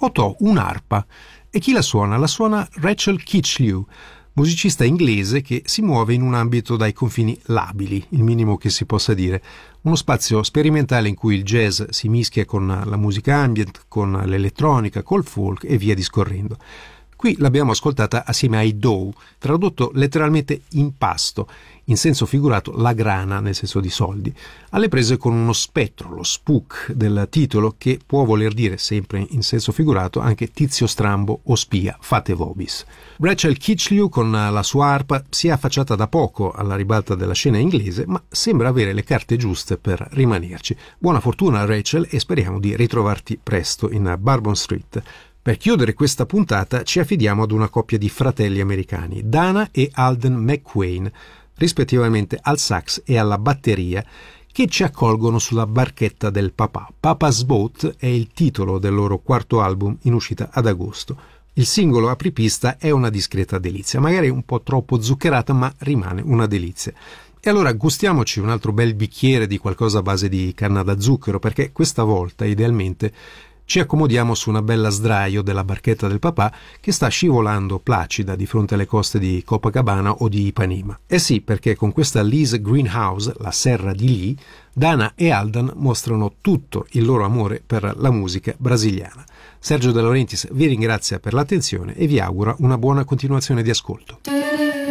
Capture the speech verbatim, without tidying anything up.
Otò un'arpa. E chi la suona? La suona Rachel Kitchlew, musicista inglese che si muove in un ambito dai confini labili, il minimo che si possa dire, uno spazio sperimentale in cui il jazz si mischia con la musica ambient, con l'elettronica, col folk e via discorrendo. Qui l'abbiamo ascoltata assieme ai Dow, tradotto letteralmente impasto, in senso figurato la grana nel senso di soldi, alle prese con uno spettro, lo spook del titolo, che può voler dire, sempre in senso figurato, anche tizio strambo o spia, fate vobis. Rachel Kitchlew con la sua arpa si è affacciata da poco alla ribalta della scena inglese, ma sembra avere le carte giuste per rimanerci. Buona fortuna Rachel e speriamo di ritrovarti presto in Bourbon Street. Per chiudere questa puntata ci affidiamo ad una coppia di fratelli americani, Dana e Alden McQueen, rispettivamente al sax e alla batteria, che ci accolgono sulla barchetta del papà. Papa's Boat è il titolo del loro quarto album in uscita ad agosto. Il singolo apripista è una discreta delizia, magari un po' troppo zuccherata, ma rimane una delizia. E allora gustiamoci un altro bel bicchiere di qualcosa a base di canna da zucchero, perché questa volta, idealmente, ci accomodiamo su una bella sdraio della barchetta del papà che sta scivolando placida di fronte alle coste di Copacabana o di Ipanema. Eh sì, perché con questa Lee's Greenhouse, la serra di Lee, Dana e Alden mostrano tutto il loro amore per la musica brasiliana. Sergio De Laurentiis vi ringrazia per l'attenzione e vi augura una buona continuazione di ascolto.